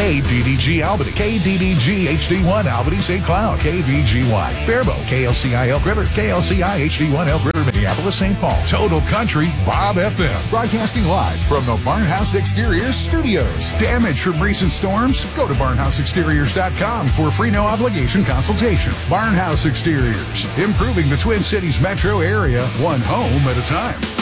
KDDG Albany, KDDG HD1 Albany St. Cloud, KBGY Faribault, KLCI Elk River, KLCI HD1 Elk River, Minneapolis St. Paul, Total Country Bob FM. Broadcasting live from the Barnhouse Exteriors Studios. Damage from recent storms? Go to barnhouseexteriors.com for a free no obligation consultation. Barnhouse Exteriors, improving the Twin Cities metro area, one home at a time.